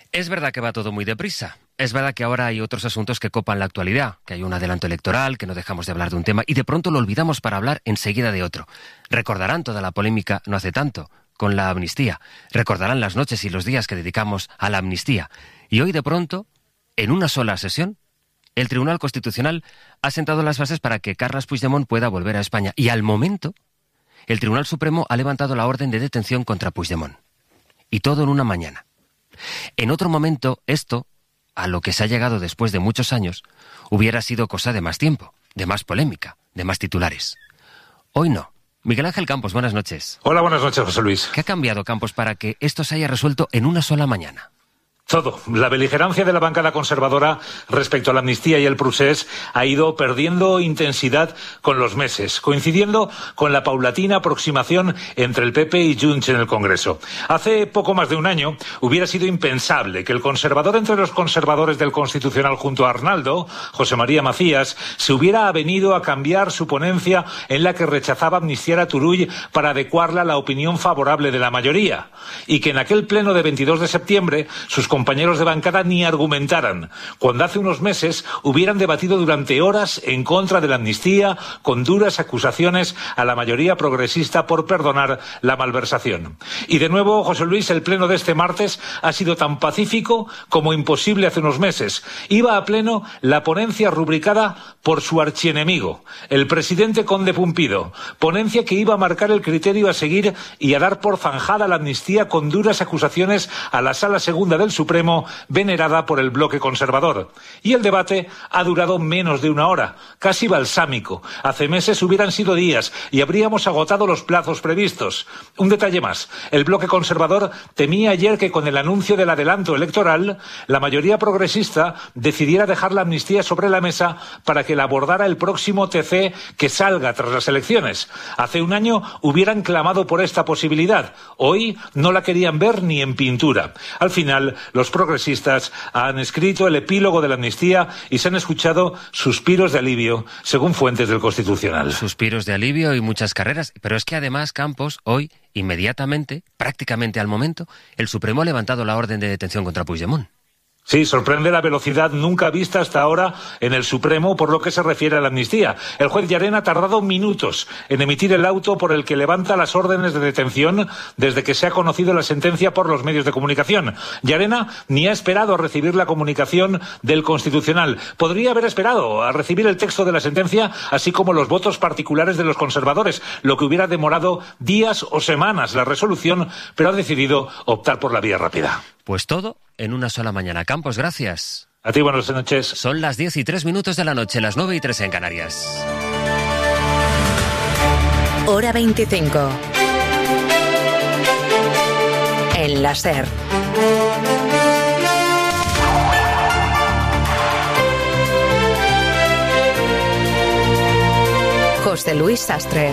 Es verdad que va todo muy deprisa. Es verdad que ahora hay otros asuntos que copan la actualidad, que hay un adelanto electoral, que no dejamos de hablar de un tema y de pronto lo olvidamos para hablar enseguida de otro. Recordarán toda la polémica no hace tanto con la amnistía. Recordarán las noches y los días que dedicamos a la amnistía. Y hoy de pronto, en una sola sesión, el Tribunal Constitucional ha sentado las bases para que Carles Puigdemont pueda volver a España. Y al momento, el Tribunal Supremo ha levantado la orden de detención contra Puigdemont. Y todo en una mañana. En otro momento, esto, a lo que se ha llegado después de muchos años, hubiera sido cosa de más tiempo, de más polémica, de más titulares. Hoy no. Miguel Ángel Campos, buenas noches. Hola, buenas noches, José Luis. ¿Qué ha cambiado, Campos, para que esto se haya resuelto en una sola mañana? Todo. La beligerancia de la bancada conservadora respecto a la amnistía y el procés ha ido perdiendo intensidad con los meses, coincidiendo con la paulatina aproximación entre el PP y Junts en el Congreso. Hace poco más de un año hubiera sido impensable que el conservador entre los conservadores del Constitucional junto a Arnaldo, José María Macías, se hubiera avenido a cambiar su ponencia en la que rechazaba amnistiar a Turull para adecuarla a la opinión favorable de la mayoría, y que en aquel pleno de 22 de septiembre sus compañeros de bancada ni argumentaran, cuando hace unos meses hubieran debatido durante horas en contra de la amnistía, con duras acusaciones a la mayoría progresista por perdonar la malversación. Y de nuevo, José Luis, el pleno de este martes ha sido tan pacífico como imposible hace unos meses. Iba a pleno la ponencia rubricada por su archienemigo, el presidente Conde Pumpido, ponencia que iba a marcar el criterio a seguir y a dar por zanjada la amnistía con duras acusaciones a la Sala Segunda del Supremo, venerada por el bloque conservador. Y el debate ha durado menos de una hora, casi balsámico. Hace meses hubieran sido días y habríamos agotado los plazos previstos. Un detalle más. El bloque conservador temía ayer que con el anuncio del adelanto electoral, la mayoría progresista decidiera dejar la amnistía sobre la mesa para que la abordara el próximo TC que salga tras las elecciones. Hace un año hubieran clamado por esta posibilidad. Hoy no la querían ver ni en pintura. Al final, los progresistas han escrito el epílogo de la amnistía y se han escuchado suspiros de alivio, según fuentes del Constitucional. Suspiros de alivio y muchas carreras. Pero es que además, Campos, hoy, inmediatamente, prácticamente al momento, el Supremo ha levantado la orden de detención contra Puigdemont. Sí, sorprende la velocidad nunca vista hasta ahora en el Supremo por lo que se refiere a la amnistía. El juez Llarena ha tardado minutos en emitir el auto por el que levanta las órdenes de detención desde que se ha conocido la sentencia por los medios de comunicación. Llarena ni ha esperado a recibir la comunicación del Constitucional. Podría haber esperado a recibir el texto de la sentencia, así como los votos particulares de los conservadores, lo que hubiera demorado días o semanas la resolución, pero ha decidido optar por la vía rápida. Pues todo en una sola mañana. Campos, gracias. A ti, buenas noches. Son las 10:03 de la noche, las 9:03 en Canarias. Hora 25. En la SER. José Luis Sastre.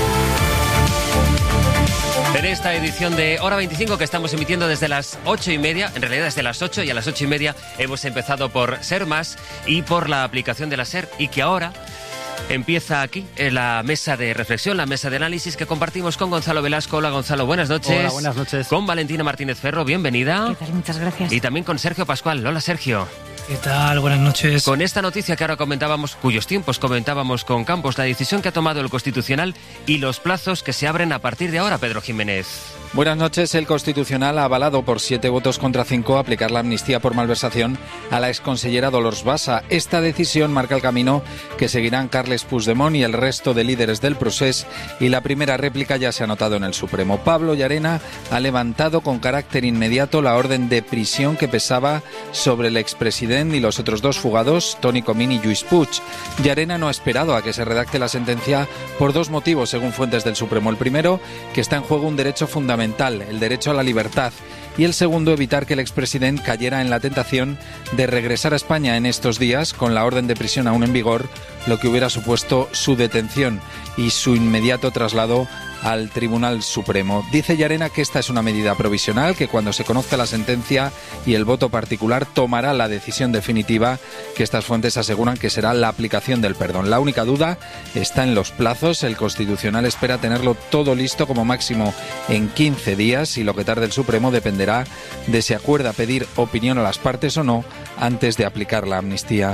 En esta edición de Hora 25 que estamos emitiendo desde las 8:30, en realidad desde las 8 y a las 8:30 hemos empezado por Ser Más y por la aplicación de la SER, y que ahora empieza aquí en la mesa de reflexión, la mesa de análisis que compartimos con Gonzalo Velasco. Hola Gonzalo, buenas noches. Hola, buenas noches. Con Valentina Martínez Ferro, bienvenida. ¿Qué tal? Muchas gracias. Y también con Sergio Pascual. Hola Sergio. ¿Qué tal? Buenas noches. Con esta noticia que ahora comentábamos, cuyos tiempos comentábamos con Campos, la decisión que ha tomado el Constitucional y los plazos que se abren a partir de ahora, Pedro Jiménez. Buenas noches. El Constitucional ha avalado por 7 votos contra 5 aplicar la amnistía por malversación a la exconsellera Dolors Bassa. Esta decisión marca el camino que seguirán Carles Puigdemont y el resto de líderes del procés, y la primera réplica ya se ha notado en el Supremo. Pablo Llarena ha levantado con carácter inmediato la orden de prisión que pesaba sobre el expresidente y los otros dos fugados, Toni Comín y Lluís Puig. Llarena no ha esperado a que se redacte la sentencia por dos motivos, según fuentes del Supremo. El primero, que está en juego un derecho fundamental, el derecho a la libertad. Y el segundo, evitar que el expresidente cayera en la tentación de regresar a España en estos días con la orden de prisión aún en vigor, lo que hubiera supuesto su detención y su inmediato traslado al Tribunal Supremo. Dice Llarena que esta es una medida provisional, que cuando se conozca la sentencia y el voto particular tomará la decisión definitiva, que estas fuentes aseguran que será la aplicación del perdón. La única duda está en los plazos. El Constitucional espera tenerlo todo listo como máximo en 15 días y lo que tarde el Supremo dependerá de si acuerda pedir opinión a las partes o no antes de aplicar la amnistía.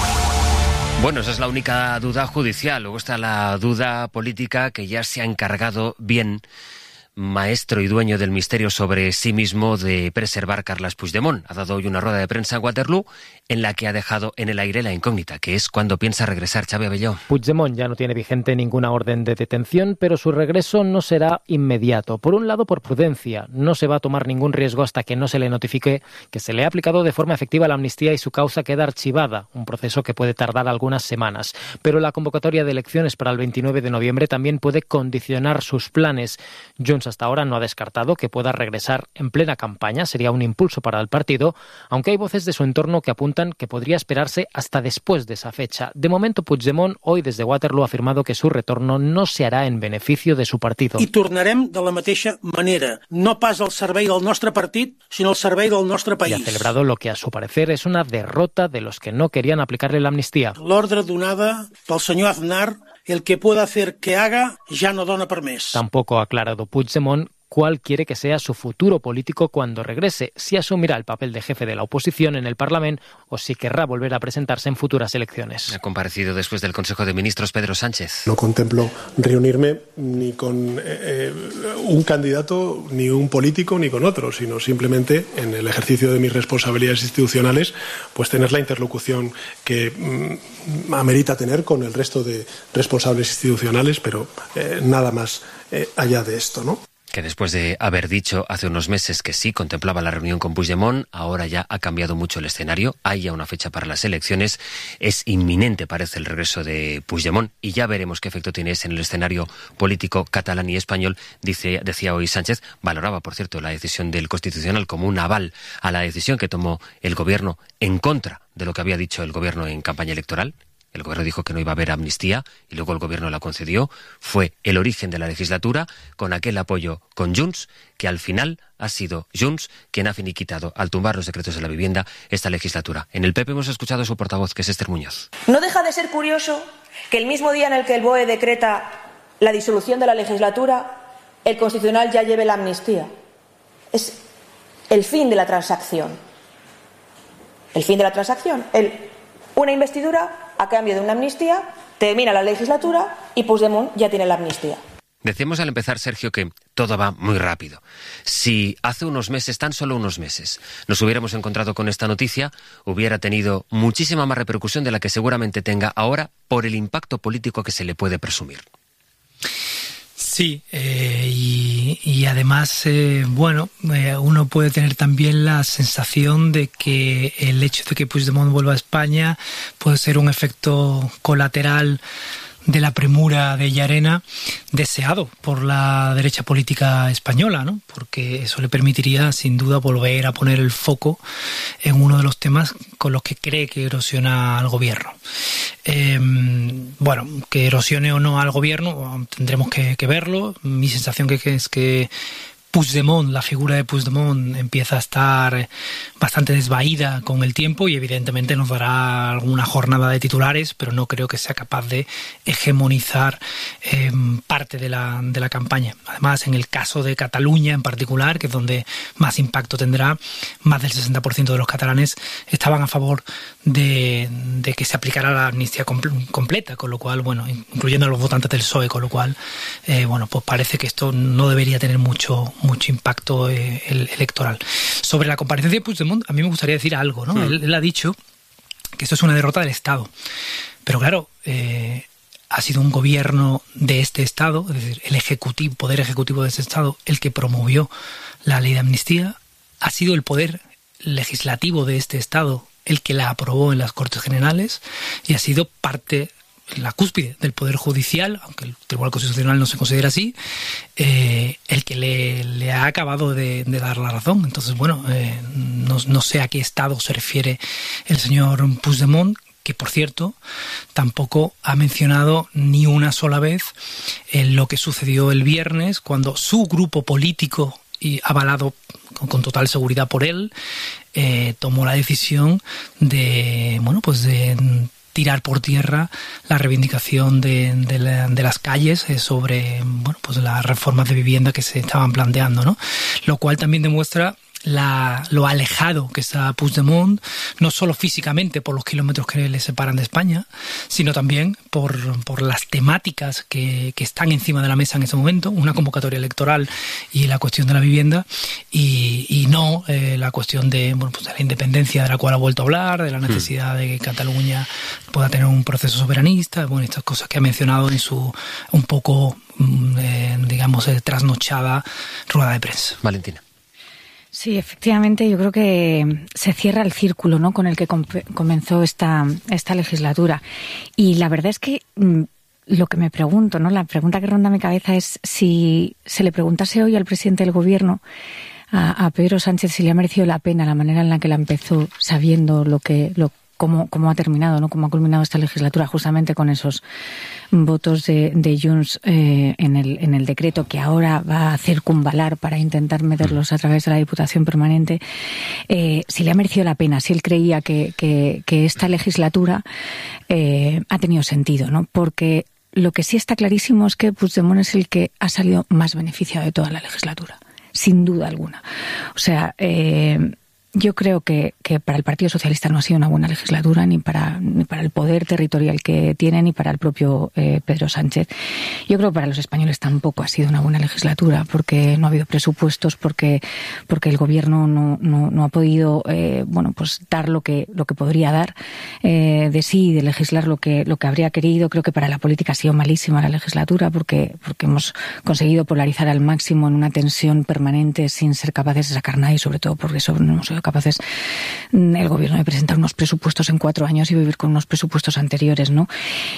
Bueno, esa es la única duda judicial. Luego está la duda política, que ya se ha encargado bien, maestro y dueño del misterio sobre sí mismo, de preservar Carles Puigdemont. Ha dado hoy una rueda de prensa en Waterloo en la que ha dejado en el aire la incógnita, que es cuándo piensa regresar Xavi Abelló. Puigdemont ya no tiene vigente ninguna orden de detención, pero su regreso no será inmediato. Por un lado, por prudencia. No se va a tomar ningún riesgo hasta que no se le notifique que se le ha aplicado de forma efectiva la amnistía y su causa queda archivada, un proceso que puede tardar algunas semanas. Pero la convocatoria de elecciones para el 29 de noviembre también puede condicionar sus planes. Junts hasta ahora no ha descartado que pueda regresar en plena campaña, sería un impulso para el partido, aunque hay voces de su entorno que apuntan que podría esperarse hasta después de esa fecha. De momento, Puigdemont, hoy desde Waterloo, ha afirmado que su retorno no se hará en beneficio de su partido. I tornarem de la mateixa manera, no pas al servei del nostre partit, sinó al servei del nostre país. Y ha celebrado lo que a su parecer es una derrota de los que no querían aplicarle la amnistía. L'ordre donada pel senyor Aznar, el que pueda hacer que haga, ja no dona per més. Tampoco ha aclarado Puigdemont cuál quiere que sea su futuro político cuando regrese, si asumirá el papel de jefe de la oposición en el Parlamento o si querrá volver a presentarse en futuras elecciones. Ha comparecido después del Consejo de Ministros Pedro Sánchez. No contemplo reunirme ni con un candidato, ni un político, ni con otro, sino simplemente en el ejercicio de mis responsabilidades institucionales, pues tener la interlocución que amerita tener con el resto de responsables institucionales, pero nada más allá de esto, ¿no? Que después de haber dicho hace unos meses que sí contemplaba la reunión con Puigdemont, ahora ya ha cambiado mucho el escenario. Hay ya una fecha para las elecciones. Es inminente, parece, el regreso de Puigdemont y ya veremos qué efecto tiene ese en el escenario político catalán y español. Decía hoy Sánchez, valoraba, por cierto, la decisión del Constitucional como un aval a la decisión que tomó el Gobierno en contra de lo que había dicho el Gobierno en campaña electoral. El Gobierno dijo que no iba a haber amnistía y luego el Gobierno la concedió. Fue el origen de la legislatura, con aquel apoyo con Junts, que al final ha sido Junts quien ha finiquitado, al tumbar los decretos de la vivienda, esta legislatura. En el PP hemos escuchado a su portavoz, que es Esther Muñoz. No deja de ser curioso que el mismo día en el que el BOE decreta la disolución de la legislatura, el Constitucional ya lleve la amnistía. Es el fin de la transacción. El fin de la transacción. Una investidura a cambio de una amnistía, termina la legislatura y Puigdemont ya tiene la amnistía. Decíamos al empezar, Sergio, que todo va muy rápido. Si hace unos meses, tan solo unos meses, nos hubiéramos encontrado con esta noticia, hubiera tenido muchísima más repercusión de la que seguramente tenga ahora por el impacto político que se le puede presumir. Sí, y además, uno puede tener también la sensación de que el hecho de que Puigdemont vuelva a España puede ser un efecto colateral de la premura de Llarena, deseado por la derecha política española, ¿no? Porque eso le permitiría, sin duda, volver a poner el foco en uno de los temas con los que cree que erosiona al gobierno. Que erosione o no al gobierno, tendremos que verlo. Mi sensación es que Puigdemont, la figura de Puigdemont, empieza a estar bastante desvaída con el tiempo y evidentemente nos dará alguna jornada de titulares, pero no creo que sea capaz de hegemonizar parte de la campaña. Además, en el caso de Cataluña en particular, que es donde más impacto tendrá, más del 60% de los catalanes estaban a favor de que se aplicara la amnistía completa, con lo cual, incluyendo a los votantes del PSOE, con lo cual, pues parece que esto no debería tener mucho impacto electoral. Sobre la comparecencia de Puigdemont, a mí me gustaría decir algo, ¿no? Él ha dicho que esto es una derrota del Estado. Pero claro, ha sido un gobierno de este Estado, es decir, el poder ejecutivo de este Estado, el que promovió la ley de amnistía. Ha sido el poder legislativo de este Estado el que la aprobó en las Cortes Generales y ha sido parte, la cúspide del Poder Judicial, aunque el Tribunal Constitucional no se considera así, el que le ha acabado de dar la razón. Entonces, no sé a qué Estado se refiere el señor Puigdemont, que por cierto tampoco ha mencionado ni una sola vez lo que sucedió el viernes cuando su grupo político, y avalado con total seguridad por él, tomó la decisión de tirar por tierra la reivindicación de las calles sobre las reformas de vivienda que se estaban planteando, ¿no? Lo cual también demuestra lo alejado que está Puigdemont, no solo físicamente por los kilómetros que le separan de España, sino también por las temáticas que están encima de la mesa en ese momento, una convocatoria electoral y la cuestión de la vivienda, y no la cuestión de la independencia de la cual ha vuelto a hablar, de la necesidad de que Cataluña pueda tener un proceso soberanista, estas cosas que ha mencionado en su un poco, trasnochada rueda de prensa. Valentina. Sí, efectivamente, yo creo que se cierra el círculo, ¿no?, con el que comenzó esta legislatura. Y la verdad es que lo que me pregunto, ¿no?, la pregunta que ronda mi cabeza es si se le preguntase hoy al presidente del Gobierno, a Pedro Sánchez, si le ha merecido la pena la manera en la que la empezó, sabiendo cómo ha terminado, ¿no?, cómo ha culminado esta legislatura, justamente con esos votos de Junts en el decreto que ahora va a circunvalar para intentar meterlos a través de la Diputación Permanente, si le ha merecido la pena, si él creía que esta legislatura ha tenido sentido, ¿no? Porque lo que sí está clarísimo es que Puigdemont es el que ha salido más beneficiado de toda la legislatura, sin duda alguna. O sea, yo creo que para el Partido Socialista no ha sido una buena legislatura, ni para el poder territorial que tiene, ni para el propio Pedro Sánchez. Yo creo que para los españoles tampoco ha sido una buena legislatura, porque no ha habido presupuestos, porque el Gobierno no ha podido dar lo que podría dar de sí, de legislar lo que habría querido. Creo que para la política ha sido malísima la legislatura, porque hemos conseguido polarizar al máximo en una tensión permanente sin ser capaces de sacar nada, y sobre todo porque no hemos sido capaces el Gobierno de presentar unos presupuestos en 4 años y vivir con unos presupuestos anteriores, ¿no?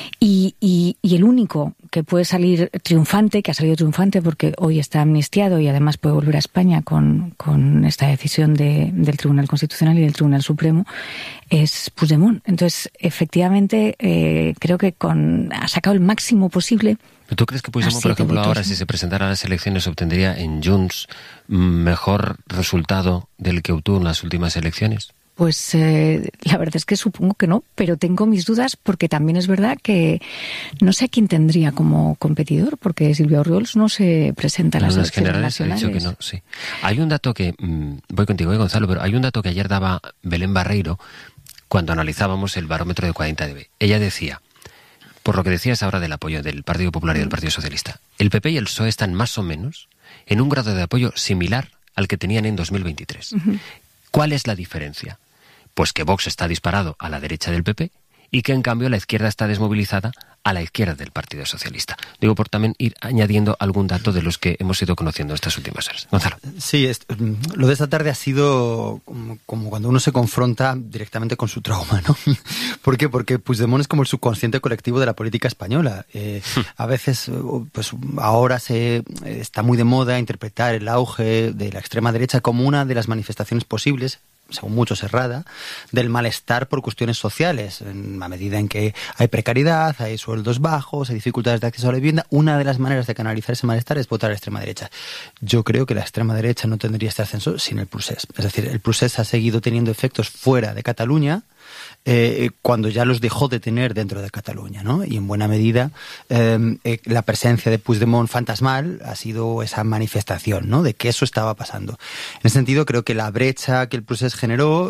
Y el único que puede salir triunfante, que ha salido triunfante porque hoy está amnistiado y además puede volver a España con esta decisión del Tribunal Constitucional y del Tribunal Supremo, es Puigdemont. Entonces, efectivamente, creo que ha sacado el máximo posible. ¿Tú crees que Puigdemont, por ejemplo, ahora, si se presentara a las elecciones, obtendría en Junts mejor resultado del que obtuvo en las últimas elecciones? Pues la verdad es que supongo que no, pero tengo mis dudas, porque también es verdad que no sé a quién tendría como competidor, porque Silvia Orriols no se presenta a las elecciones nacionales. Ha dicho que no, sí. Hay un dato que, voy contigo, Gonzalo, pero hay un dato que ayer daba Belén Barreiro cuando analizábamos el barómetro de 40dB. Ella decía, por lo que decías ahora del apoyo del Partido Popular y del Partido Socialista, el PP y el PSOE están más o menos en un grado de apoyo similar al que tenían en 2023. Uh-huh. ¿Cuál es la diferencia? Pues que Vox está disparado a la derecha del PP y que en cambio la izquierda está desmovilizada a la izquierda del Partido Socialista. Digo, por también ir añadiendo algún dato de los que hemos ido conociendo estas últimas horas. Gonzalo. Sí, lo de esta tarde ha sido como cuando uno se confronta directamente con su trauma, ¿no? ¿Por qué? Porque Puigdemont es como el subconsciente colectivo de la política española. A veces, pues ahora está muy de moda interpretar el auge de la extrema derecha como una de las manifestaciones posibles, según muchos errada, del malestar por cuestiones sociales. En la medida en que hay precariedad, hay sueldos bajos, hay dificultades de acceso a la vivienda, una de las maneras de canalizar ese malestar es votar a la extrema derecha. Yo creo que la extrema derecha no tendría este ascenso sin el Procés. Es decir, el Procés ha seguido teniendo efectos fuera de Cataluña, cuando ya los dejó de tener dentro de Cataluña, ¿no? Y en buena medida la presencia de Puigdemont fantasmal ha sido esa manifestación, ¿no?, de que eso estaba pasando. En ese sentido, creo que la brecha que el Procés generó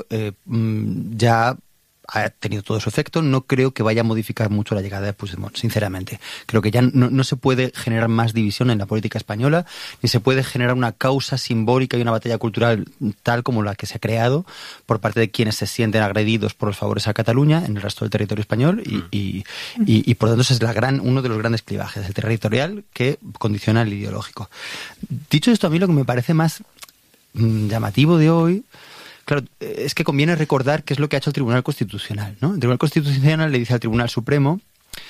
ya ha tenido todo su efecto. No creo que vaya a modificar mucho la llegada de Puigdemont, sinceramente. Creo que ya no se puede generar más división en la política española, ni se puede generar una causa simbólica y una batalla cultural tal como la que se ha creado por parte de quienes se sienten agredidos por los favores a Cataluña en el resto del territorio español y por lo tanto es uno de los grandes clivajes, el territorial que condiciona el ideológico. Dicho esto, a mí lo que me parece más llamativo de hoy, claro, es que conviene recordar qué es lo que ha hecho el Tribunal Constitucional, ¿no? El Tribunal Constitucional le dice al Tribunal Supremo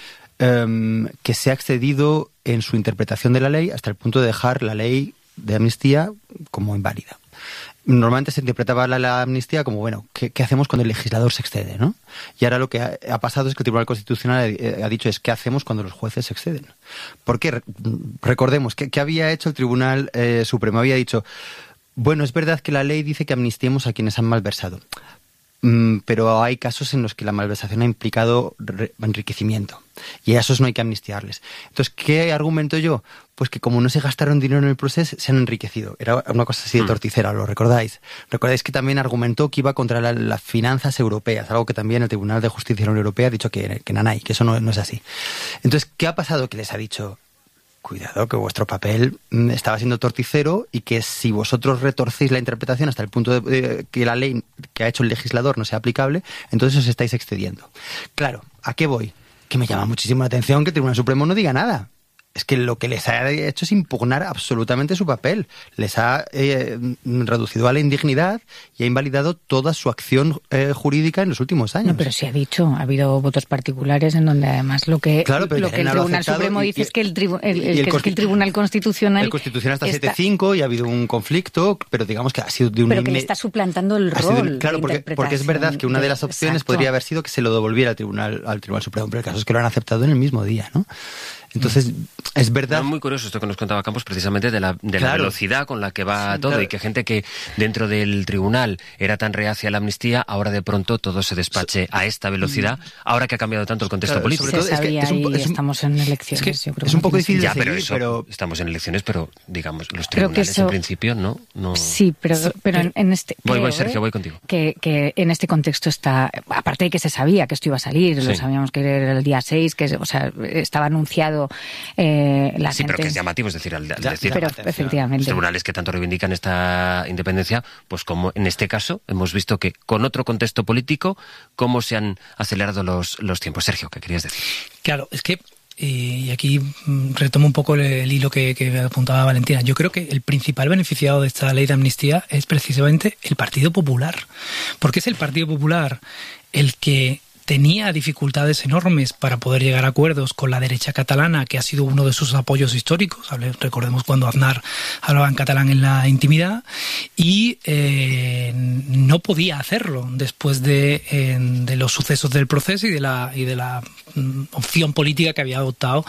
que se ha excedido en su interpretación de la ley hasta el punto de dejar la ley de amnistía como inválida. normalmente se interpretaba la amnistía como, bueno, ¿qué hacemos cuando el legislador se excede, ¿no? Y ahora lo que ha pasado es que el Tribunal Constitucional ha dicho es ¿qué hacemos cuando los jueces se exceden? Porque recordemos, ¿qué había hecho el Tribunal Supremo? Había dicho, bueno, es verdad que la ley dice que amnistiemos a quienes han malversado, pero hay casos en los que la malversación ha implicado enriquecimiento y a esos no hay que amnistiarles. Entonces, ¿qué argumento yo? Pues que como no se gastaron dinero en el proceso, se han enriquecido. Era una cosa así de torticera, ¿lo recordáis? Recordáis que también argumentó que iba contra las finanzas europeas, algo que también el Tribunal de Justicia de la Unión Europea ha dicho que nanay, que eso no es así. Entonces, ¿qué ha pasado? Que les ha dicho, cuidado, que vuestro papel estaba siendo torticero y que si vosotros retorcéis la interpretación hasta el punto de que la ley que ha hecho el legislador no sea aplicable, entonces os estáis excediendo. Claro, ¿a qué voy? Que me llama muchísimo la atención que el Tribunal Supremo no diga nada. Es que lo que les ha hecho es impugnar absolutamente su papel. Les ha reducido a la indignidad y ha invalidado toda su acción jurídica en los últimos años. No, pero sí ha dicho, ha habido votos particulares en donde además lo que el Tribunal Supremo dice es que el Tribunal Constitucional... El Constitucional está 7-5 y ha habido un conflicto, pero digamos que ha sido de un... Pero que le está suplantando el rol. Claro, porque es verdad que una de las opciones podría haber sido que se lo devolviera al Tribunal Supremo, pero el caso es que lo han aceptado en el mismo día, ¿no? Entonces, es verdad... Es muy curioso esto que nos contaba Campos, precisamente de la velocidad con la que va todo, y que gente que dentro del tribunal era tan reacia a la amnistía, ahora de pronto todo se despache a esta velocidad, ahora que ha cambiado tanto el contexto político. Se sabía estamos en elecciones, yo creo. Es un poco difícil de seguir, pero estamos en elecciones, pero digamos, los tribunales en principio no... Sí, pero en este... Sergio, voy contigo. Que en este contexto está... Aparte de que se sabía que esto iba a salir, lo sabíamos que era el día 6, que estaba anunciado pero que es llamativo, es decir, pero efectivamente los tribunales que tanto reivindican esta independencia, pues como en este caso hemos visto que con otro contexto político, cómo se han acelerado los tiempos. Sergio, ¿qué querías decir? Claro, es que y aquí retomo un poco el hilo que apuntaba Valentina. Yo creo que el principal beneficiado de esta ley de amnistía es precisamente el Partido Popular, porque es el Partido Popular el que tenía dificultades enormes para poder llegar a acuerdos con la derecha catalana, que ha sido uno de sus apoyos históricos. Recordemos cuando Aznar hablaba en catalán en la intimidad, y no podía hacerlo después de los sucesos del proceso y de la opción política que había adoptado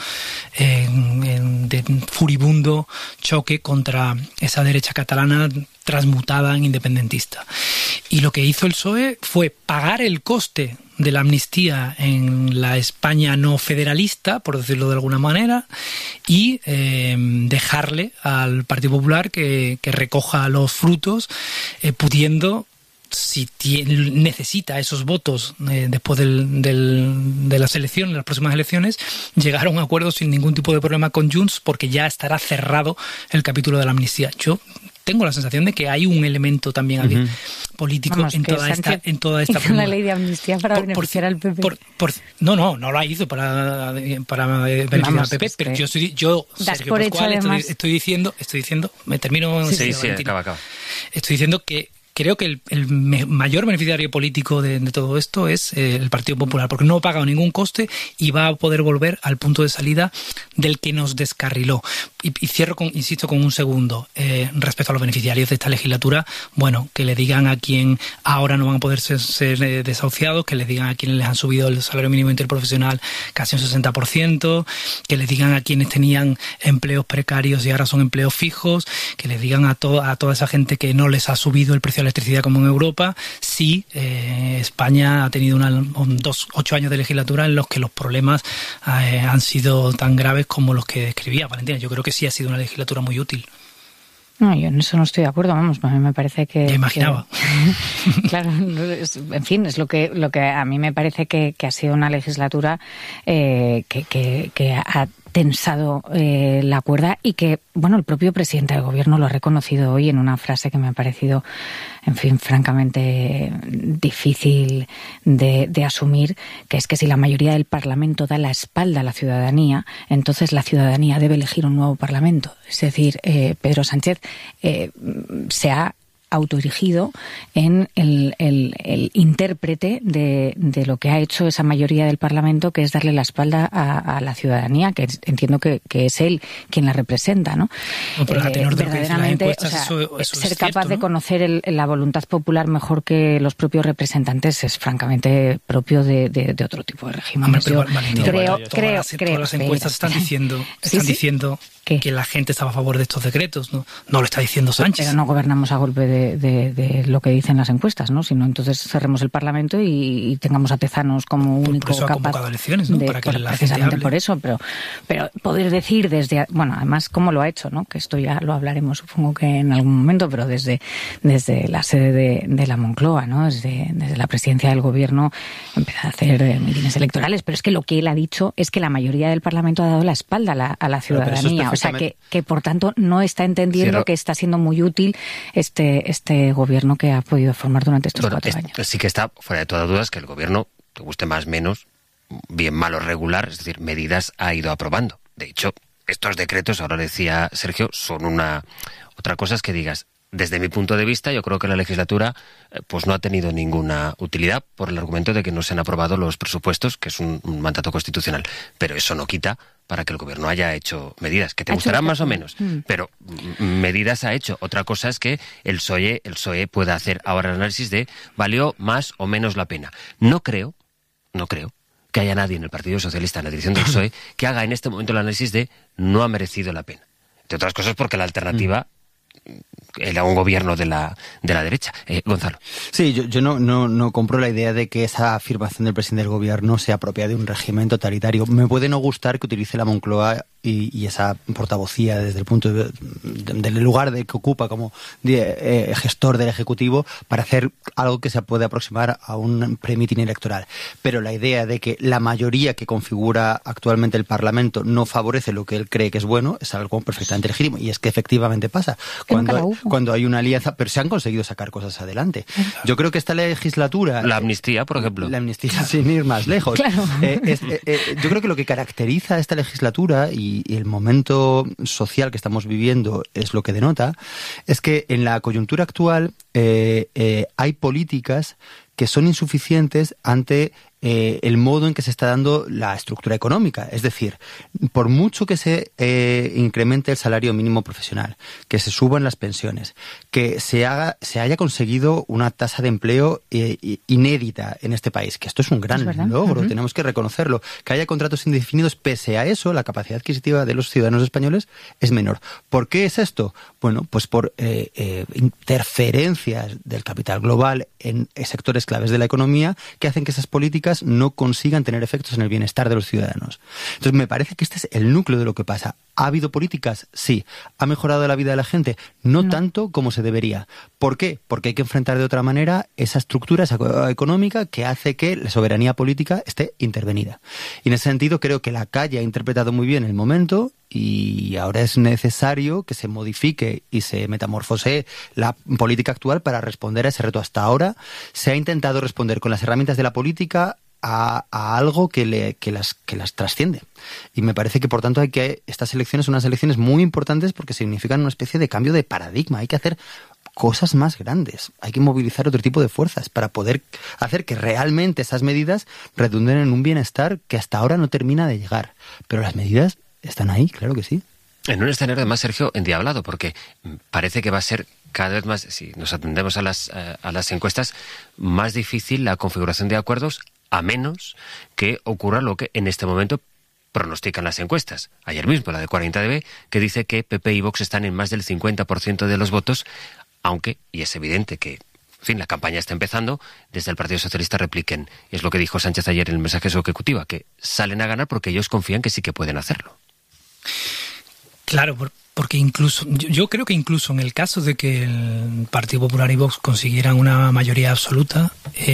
de furibundo choque contra esa derecha catalana transmutada en independentista. Y lo que hizo el PSOE fue pagar el coste de la amnistía en la España no federalista, por decirlo de alguna manera, y dejarle al Partido Popular que recoja los frutos, pudiendo, si necesita esos votos después de las elecciones, las próximas elecciones, llegar a un acuerdo sin ningún tipo de problema con Junts, porque ya estará cerrado el capítulo de la amnistía. Yo tengo la sensación de que hay un elemento también político en toda esta hizo una ley de amnistía para beneficiar al PP. No la hizo para beneficiar al PP, pero yo Sergio Pascual, estoy diciendo, me termino... Sí, acaba. Estoy diciendo que creo que el mayor beneficiario político de todo esto es el Partido Popular, porque no ha pagado ningún coste y va a poder volver al punto de salida del que nos descarriló. Y cierro, insisto, con un segundo. Respecto a los beneficiarios de esta legislatura, bueno, que le digan a quien ahora no van a poder ser desahuciados, que les digan a quienes les han subido el salario mínimo interprofesional casi un 60%, que les digan a quienes tenían empleos precarios y ahora son empleos fijos, que les digan a toda esa gente que no les ha subido el precio de la electricidad como en Europa. Sí, España ha tenido 8 años de legislatura en los que los problemas han sido tan graves como los que describía Valentina. Yo creo que sí ha sido una legislatura muy útil. No, yo en eso no estoy de acuerdo, vamos, a mí me parece que... Ya imaginaba. Claro, en fin, es lo que a mí me parece que ha sido una legislatura que ha tensado la cuerda, y que, bueno, el propio presidente del gobierno lo ha reconocido hoy en una frase que me ha parecido, en fin, francamente difícil de asumir, que es que si la mayoría del Parlamento da la espalda a la ciudadanía, entonces la ciudadanía debe elegir un nuevo Parlamento. Es decir, Pedro Sánchez se ha autoerigido en el intérprete de lo que ha hecho esa mayoría del Parlamento, que es darle la espalda a la ciudadanía, que entiendo que es él quien la representa, ¿no? Pero a tenor de verdaderamente, encuestas, eso ser es capaz cierto, de ¿no? conocer la voluntad popular mejor que los propios representantes es francamente propio de otro tipo de régimen. Hombre, Yo Valentín, creo, todas las encuestas están diciendo que la gente estaba a favor de estos decretos, ¿no? No lo está diciendo Sánchez. Pero no gobernamos a golpe de lo que dicen las encuestas, ¿no? Sino entonces cerremos el Parlamento y tengamos a Tezanos como único por eso ha capaz convocado elecciones, ¿no? Para que la gente precisamente hable. por eso, pero poder decir desde, bueno, además cómo lo ha hecho, ¿no? Que esto ya lo hablaremos, supongo que en algún momento, pero desde la sede de la Moncloa, ¿no? Desde la presidencia del gobierno empieza a hacer mítines electorales, pero es que lo que él ha dicho es que la mayoría del Parlamento ha dado la espalda a la ciudadanía, o sea que por tanto no está entendiendo que está siendo muy útil este gobierno que ha podido formar durante estos 4 años. Sí que está fuera de toda duda que el gobierno, te guste más o menos, bien malo regular, es decir, medidas ha ido aprobando. De hecho, estos decretos, ahora decía Sergio, son otra cosa es que digas, desde mi punto de vista, yo creo que la legislatura pues no ha tenido ninguna utilidad por el argumento de que no se han aprobado los presupuestos, que es un mandato constitucional. Pero eso no quita para que el gobierno haya hecho medidas, que te gustarán más o menos, pero medidas ha hecho. Otra cosa es que el PSOE pueda hacer ahora el análisis de ¿valió más o menos la pena? No creo que haya nadie en el Partido Socialista, en la dirección del PSOE, que haga en este momento el análisis de no ha merecido la pena. Entre otras cosas porque la alternativa era un gobierno de la derecha. Gonzalo. Sí, yo no compro la idea de que esa afirmación del presidente del gobierno sea propia de un régimen totalitario. Me puede no gustar que utilice la Moncloa y esa portavocía desde el punto del lugar de que ocupa como gestor del Ejecutivo para hacer algo que se puede aproximar a un premitín electoral. Pero la idea de que la mayoría que configura actualmente el Parlamento no favorece lo que él cree que es bueno es algo perfectamente legítimo. Y es que efectivamente pasa. Cuando hay una alianza, pero se han conseguido sacar cosas adelante. Yo creo que esta legislatura... La amnistía, por ejemplo. La amnistía, sin ir más lejos. Claro. Yo creo que lo que caracteriza a esta legislatura y el momento social que estamos viviendo es lo que denota, es que en la coyuntura actual hay políticas que son insuficientes ante el modo en que se está dando la estructura económica. Es decir, por mucho que se incremente el salario mínimo profesional, que se suban las pensiones, que se haya conseguido una tasa de empleo inédita en este país, que esto es un gran logro, tenemos que reconocerlo, que haya contratos indefinidos, pese a eso, la capacidad adquisitiva de los ciudadanos españoles es menor. ¿Por qué es esto? Bueno, pues por interferencias del capital global en sectores claves de la economía que hacen que esas políticas no consigan tener efectos en el bienestar de los ciudadanos. Entonces me parece que este es el núcleo de lo que pasa. ¿Ha habido políticas? Sí. ¿Ha mejorado la vida de la gente? No tanto como se debería. ¿Por qué? Porque hay que enfrentar de otra manera esa estructura económica que hace que la soberanía política esté intervenida. Y en ese sentido creo que la calle ha interpretado muy bien el momento y ahora es necesario que se modifique y se metamorfosee la política actual para responder a ese reto. Hasta ahora se ha intentado responder con las herramientas de la política a algo que las trasciende. Y me parece que, por tanto, estas elecciones son unas elecciones muy importantes porque significan una especie de cambio de paradigma. Hay que hacer cosas más grandes. Hay que movilizar otro tipo de fuerzas para poder hacer que realmente esas medidas redunden en un bienestar que hasta ahora no termina de llegar. Pero las medidas están ahí, claro que sí. En un escenario, además, Sergio, endiablado, porque parece que va a ser cada vez más, si nos atendemos a las encuestas, más difícil la configuración de acuerdos, a menos que ocurra lo que en este momento pronostican las encuestas. Ayer mismo, la de 40dB, que dice que PP y Vox están en más del 50% de los votos, aunque, y es evidente que, en fin, la campaña está empezando, desde el Partido Socialista repliquen. Y es lo que dijo Sánchez ayer en el mensaje de su ejecutiva, que salen a ganar porque ellos confían que sí que pueden hacerlo. Claro, porque incluso yo creo que incluso en el caso de que el Partido Popular y Vox consiguieran una mayoría absoluta,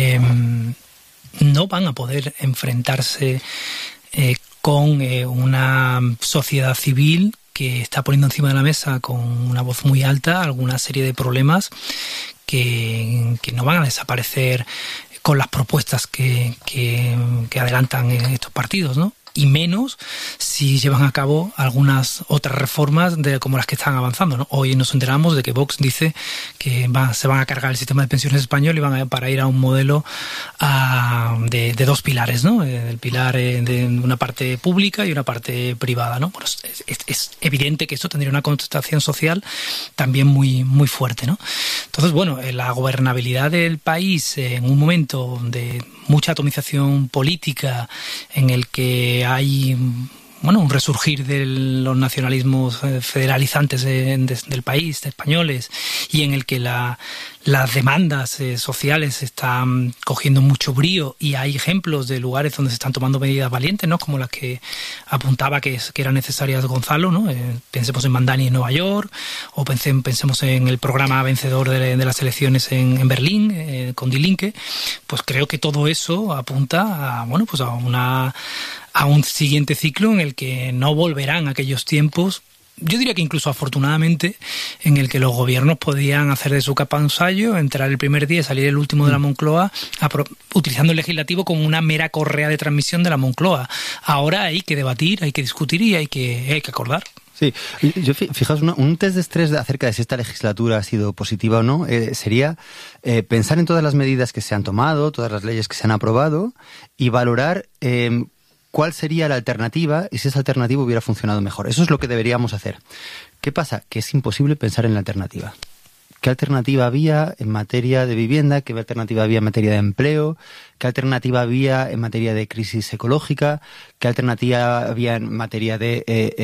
no van a poder enfrentarse con una sociedad civil que está poniendo encima de la mesa con una voz muy alta alguna serie de problemas que no van a desaparecer con las propuestas que adelantan estos partidos, ¿no? y menos si llevan a cabo algunas otras reformas como las que están avanzando, ¿no? Hoy nos enteramos de que Vox dice que se van a cargar el sistema de pensiones español y para ir a un modelo de dos pilares, ¿no? El pilar de una parte pública y una parte privada, ¿no? Bueno, es evidente que esto tendría una connotación social también muy, muy fuerte, ¿no? Entonces, bueno, la gobernabilidad del país en un momento de mucha atomización política, en el que hay un resurgir de los nacionalismos federalizantes del país, de españoles, y en el que las demandas sociales están cogiendo mucho brío, y hay ejemplos de lugares donde se están tomando medidas valientes, ¿no? Como las que apuntaba que eran necesarias Gonzalo, ¿no? Pensemos en Mandani en Nueva York, o pensemos en el programa vencedor de las elecciones en Berlín, con Die Linke. Pues creo que todo eso apunta a un siguiente ciclo en el que no volverán aquellos tiempos, yo diría que incluso afortunadamente, en el que los gobiernos podían hacer de su capa un sayo, entrar el primer día y salir el último de la Moncloa, utilizando el legislativo como una mera correa de transmisión de la Moncloa. Ahora hay que debatir, hay que discutir y hay que acordar. Sí, fijaos, un test de estrés acerca de si esta legislatura ha sido positiva o no, sería pensar en todas las medidas que se han tomado, todas las leyes que se han aprobado, y valorar cuál sería la alternativa y si esa alternativa hubiera funcionado mejor. Eso es lo que deberíamos hacer. ¿Qué pasa? Que es imposible pensar en la alternativa. ¿Qué alternativa había en materia de vivienda? ¿Qué alternativa había en materia de empleo? ¿Qué alternativa había en materia de crisis ecológica? ¿Qué alternativa había en materia de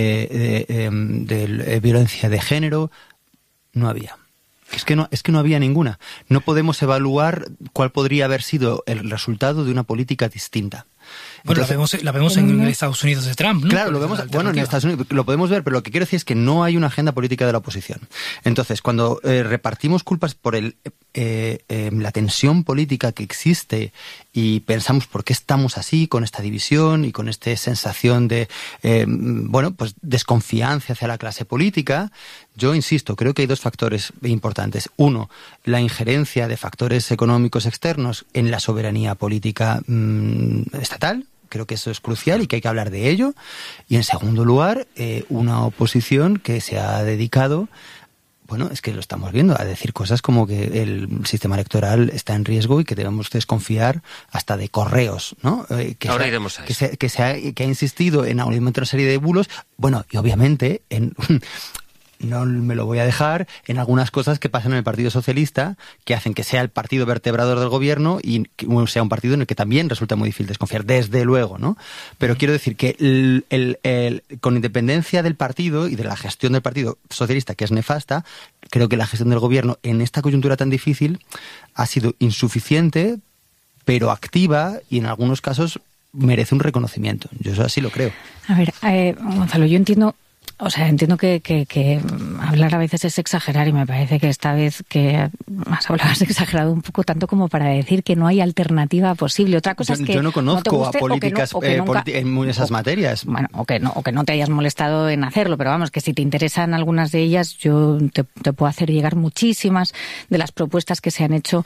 violencia de género? No había. Es que no había ninguna. No podemos evaluar cuál podría haber sido el resultado de una política distinta. Bueno, entonces, la vemos en Estados Unidos de Trump, ¿no? Claro, lo vemos. Bueno, en Estados Unidos lo podemos ver, pero lo que quiero decir es que no hay una agenda política de la oposición. Entonces, cuando repartimos culpas por la tensión política que existe y pensamos por qué estamos así, con esta división y con esta sensación de, desconfianza hacia la clase política, yo insisto, creo que hay dos factores importantes. Uno, la injerencia de factores económicos externos en la soberanía política estatal. Creo que eso es crucial y que hay que hablar de ello. Y en segundo lugar, una oposición que se ha dedicado, es que lo estamos viendo, a decir cosas como que el sistema electoral está en riesgo y que debemos desconfiar hasta de correos, ¿no? Ahora iremos a eso. Que ha insistido en una serie de bulos, y obviamente no me lo voy a dejar en algunas cosas que pasan en el Partido Socialista, que hacen que sea el partido vertebrador del gobierno y que sea un partido en el que también resulta muy difícil desconfiar, desde luego, ¿no? Pero quiero decir que con independencia del partido y de la gestión del Partido Socialista, que es nefasta, creo que la gestión del gobierno en esta coyuntura tan difícil ha sido insuficiente, pero activa, y en algunos casos merece un reconocimiento. Yo eso así lo creo. A ver, Gonzalo, yo entiendo que hablar a veces es exagerar, y me parece que esta vez que has hablado has exagerado un poco, tanto como para decir que no hay alternativa posible. Otra cosa es que yo no conozco no te guste, a políticas en esas materias. Bueno, o que no te hayas molestado en hacerlo, pero vamos, que si te interesan algunas de ellas, yo te puedo hacer llegar muchísimas de las propuestas que se han hecho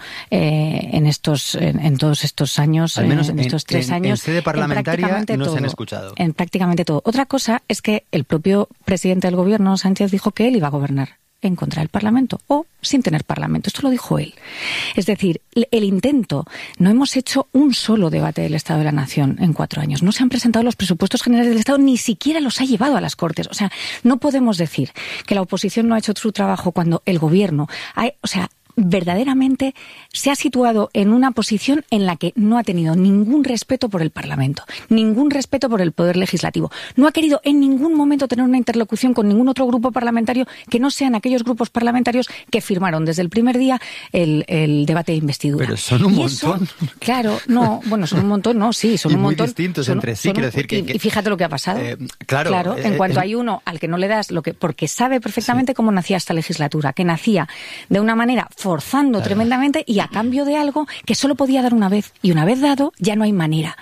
en todos estos años, al menos en estos 3 años. En sede parlamentaria no se han escuchado. En prácticamente todo. Otra cosa es que el propio presidente del gobierno, Sánchez, dijo que él iba a gobernar en contra del Parlamento o sin tener Parlamento. Esto lo dijo él. Es decir, el intento, no hemos hecho un solo debate del Estado de la Nación en 4 años. No se han presentado los presupuestos generales del Estado, ni siquiera los ha llevado a las Cortes. O sea, no podemos decir que la oposición no ha hecho su trabajo cuando el gobierno verdaderamente se ha situado en una posición en la que no ha tenido ningún respeto por el Parlamento, ningún respeto por el Poder Legislativo. No ha querido en ningún momento tener una interlocución con ningún otro grupo parlamentario que no sean aquellos grupos parlamentarios que firmaron desde el primer día el debate de investidura. Pero son un montón. Claro, son un montón, no, sí, son un montón. Muy distintos entre sí, quiero decir que... Y fíjate lo que ha pasado. Claro. En cuanto hay uno al que no le das porque sabe perfectamente cómo nacía esta legislatura, que nacía de una manera forzando tremendamente y a cambio de algo que solo podía dar una vez. Y una vez dado, ya no hay manera.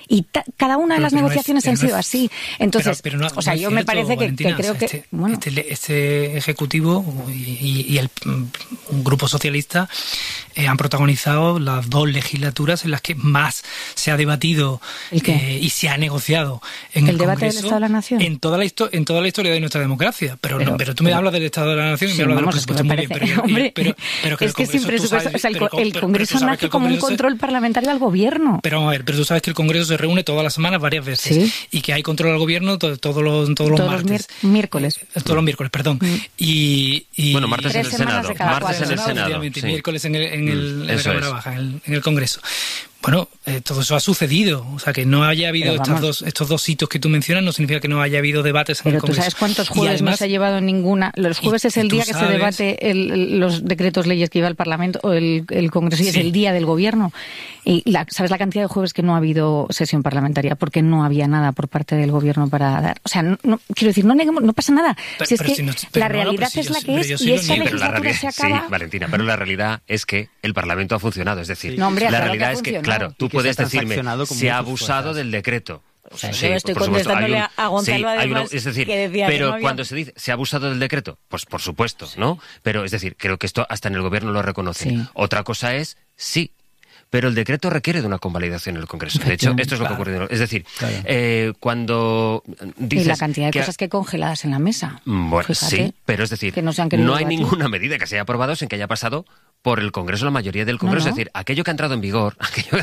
Y cada una de las negociaciones han sido así. Entonces, yo me parece que creo que... Este Ejecutivo y un grupo socialista han protagonizado las 2 legislaturas en las que más se ha debatido y se ha negociado en el debate Congreso, del Estado de la Nación. En toda la historia de nuestra democracia. Pero tú me hablas del Estado de la Nación y me hablas de los presupuestos muy bien. Pero es que sin presupuesto, el Congreso nace como un control parlamentario al gobierno. Pero tú sabes que el Congreso se reúne todas las semanas varias veces, ¿sí? Y que hay control al gobierno todos los martes. Miércoles. Todos los miércoles, perdón. Bueno, martes en el Senado. Martes en el Senado. Sí. Miércoles en la Cámara Baja, en el Congreso. Bueno, todo eso ha sucedido. O sea, que no haya habido estos dos hitos que tú mencionas no significa que no haya habido debates en el Congreso. Pero tú sabes cuántos jueves no se ha llevado ninguna... Los jueves es el día que se debate los decretos leyes que lleva el Parlamento o el Congreso y es el día del Gobierno. Y ¿sabes la cantidad de jueves que no ha habido sesión parlamentaria? Porque no había nada por parte del Gobierno para dar. O sea, quiero decir, no pasa nada. La realidad es la que es y esa legislatura se acaba... Sí, Valentina, pero la realidad es que el Parlamento ha funcionado. Es decir, la realidad es que... Claro, tú puedes decirme, se ha abusado del decreto. O sea, yo estoy contestándole a Gonzalo además, es decir, que decía pero que no había... cuando se dice, ¿se ha abusado del decreto? Pues por supuesto, ¿no? Pero es decir, creo que esto hasta en el gobierno lo reconocen. Sí. Otra cosa es, sí, pero el decreto requiere de una convalidación en el Congreso. De hecho, esto es lo que ha ocurrido. Es decir, cuando dices... Y la cantidad de cosas que hay congeladas en la mesa. Bueno, sí, pero es decir, no hay ninguna medida que se haya aprobado sin que haya pasado por el Congreso, la mayoría del Congreso. Es decir, aquello que ha entrado en vigor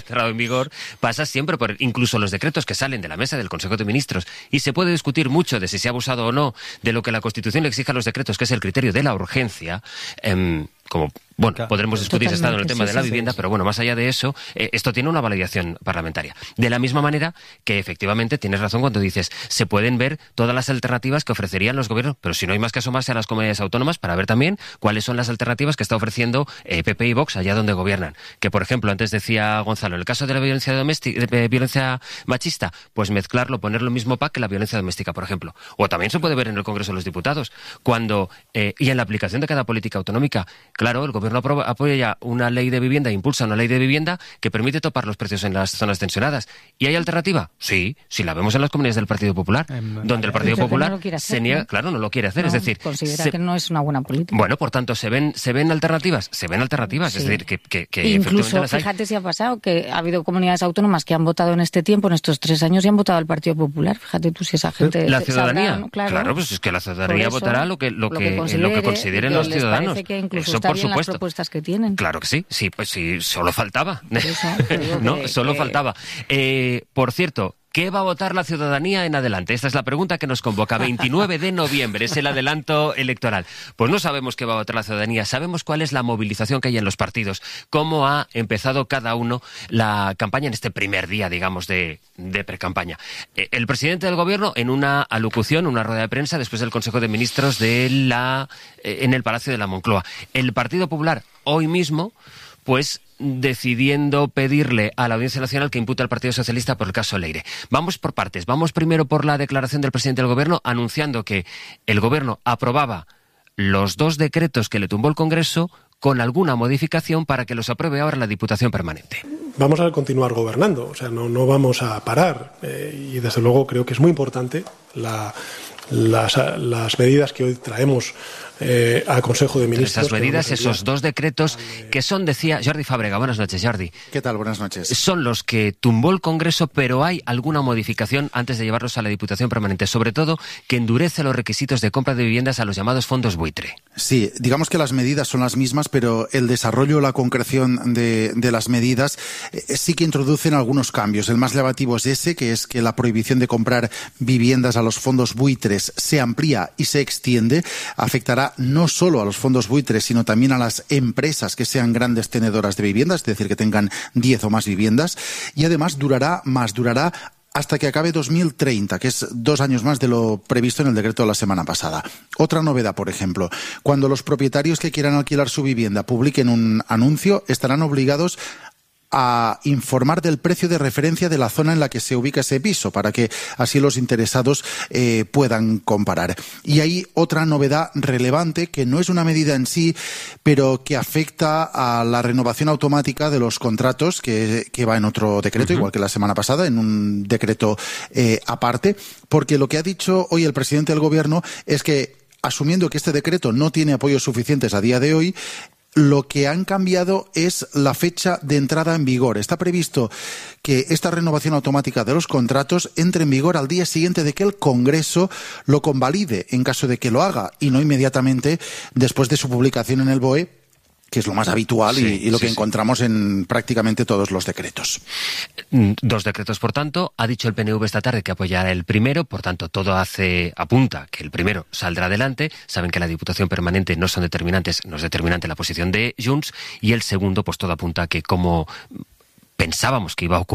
pasa siempre por incluso los decretos que salen de la mesa del Consejo de Ministros. Y se puede discutir mucho de si se ha abusado o no de lo que la Constitución le exige a los decretos, que es el criterio de la urgencia, podremos discutir si estado en el tema de la vivienda, pero bueno, más allá de eso, esto tiene una validación parlamentaria. De la misma manera que efectivamente tienes razón cuando dices, se pueden ver todas las alternativas que ofrecerían los gobiernos, pero si no hay más que asomarse a las comunidades autónomas para ver también cuáles son las alternativas que está ofreciendo PP y Vox allá donde gobiernan. Que, por ejemplo, antes decía Gonzalo, el caso de la violencia doméstica, violencia machista, pues mezclarlo, poner lo mismo pack que la violencia doméstica, por ejemplo. O también se puede ver en el Congreso de los Diputados, y en la aplicación de cada política autonómica. Claro, el gobierno apoya una ley de vivienda, impulsa una ley de vivienda que permite topar los precios en las zonas tensionadas. ¿Y hay alternativa? Sí, si la vemos en las comunidades del Partido Popular, donde el Partido Popular se niega, no lo quiere hacer, es decir... Considera que no es una buena política. Bueno, por tanto, ¿se ven alternativas? Se ven alternativas, es decir, que incluso, fíjate si ha pasado, que ha habido comunidades autónomas que han votado en este tiempo, en estos 3 años, y han votado al Partido Popular. Fíjate tú si esa gente... La ciudadanía, claro, pues es que la ciudadanía votará lo que consideren los ciudadanos. Que incluso eso, por supuesto. Las propuestas que tienen. Claro que sí, pues sí, solo faltaba. Solo faltaba. Por cierto, ¿qué va a votar la ciudadanía en adelante? Esta es la pregunta que nos convoca. 29 de noviembre es el adelanto electoral. Pues no sabemos qué va a votar la ciudadanía, sabemos cuál es la movilización que hay en los partidos, cómo ha empezado cada uno la campaña en este primer día, digamos, de precampaña. El presidente del gobierno, en una alocución, una rueda de prensa, después del Consejo de Ministros en el Palacio de la Moncloa. El Partido Popular, hoy mismo, pues decidiendo pedirle a la Audiencia Nacional que impute al Partido Socialista por el caso Leire. Vamos por partes. Vamos primero por la declaración del presidente del Gobierno anunciando que el Gobierno aprobaba los 2 decretos que le tumbó el Congreso con alguna modificación para que los apruebe ahora la Diputación Permanente. Vamos a continuar gobernando, o sea, no vamos a parar. Y desde luego creo que es muy importante las medidas que hoy traemos al Consejo de Ministros. Esas medidas, esos 2 decretos que son, decía Jordi Fábrega. Buenas noches, Jordi. ¿Qué tal? Buenas noches. Son los que tumbó el Congreso, pero hay alguna modificación antes de llevarlos a la Diputación Permanente, sobre todo que endurece los requisitos de compra de viviendas a los llamados fondos buitre. Sí, digamos que las medidas son las mismas, pero el desarrollo, la concreción de las medidas sí que introducen algunos cambios. El más llamativo es ese, que es que la prohibición de comprar viviendas a los fondos buitres se amplía y se extiende. Afectará no solo a los fondos buitres, sino también a las empresas que sean grandes tenedoras de viviendas, es decir, que tengan 10 o más viviendas, y además durará hasta que acabe 2030, que es 2 años más de lo previsto en el decreto de la semana pasada. Otra novedad, por ejemplo, cuando los propietarios que quieran alquilar su vivienda publiquen un anuncio, estarán obligados a informar del precio de referencia de la zona en la que se ubica ese piso, para que así los interesados puedan comparar. Y hay otra novedad relevante, que no es una medida en sí, pero que afecta a la renovación automática de los contratos, que va en otro decreto, igual que la semana pasada, en un decreto aparte, porque lo que ha dicho hoy el presidente del Gobierno es que, asumiendo que este decreto no tiene apoyos suficientes a día de hoy, lo que han cambiado es la fecha de entrada en vigor. Está previsto que esta renovación automática de los contratos entre en vigor al día siguiente de que el Congreso lo convalide, en caso de que lo haga, y no inmediatamente después de su publicación en el BOE, que es lo más habitual y lo que encontramos en prácticamente todos los decretos. 2 decretos, por tanto. Ha dicho el PNV esta tarde que apoyará el primero, por tanto, todo apunta que el primero saldrá adelante. Saben que la Diputación Permanente no es determinante la posición de Junts, y el segundo, pues todo apunta que, como pensábamos que iba a ocurrir,